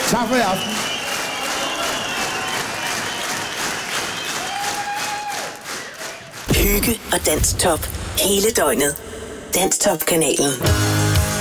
Tak for i aften. Hygge og Dansk Top. Hele døgnet. Dansk Top-kanalen.